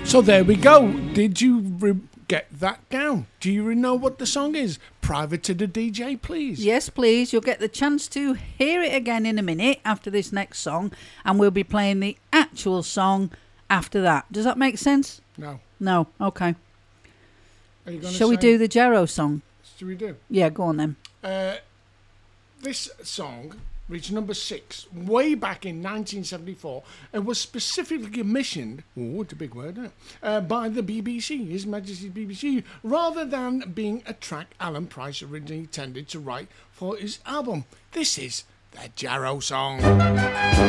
So there we go. Did you get that down? Do you know what the song is? Private to the DJ, please. Yes, please. You'll get the chance to hear it again in a minute after this next song, and we'll be playing the actual song after that. Does that make sense? No. No? Okay. Shall we do the Jarrow song? Shall we do? Yeah, go on then. This song reached number 6 way back in 1974 and was specifically commissioned, it's a big word, isn't it? By the BBC, His Majesty's BBC, rather than being a track Alan Price originally intended to write for his album. This is the Jarrow song.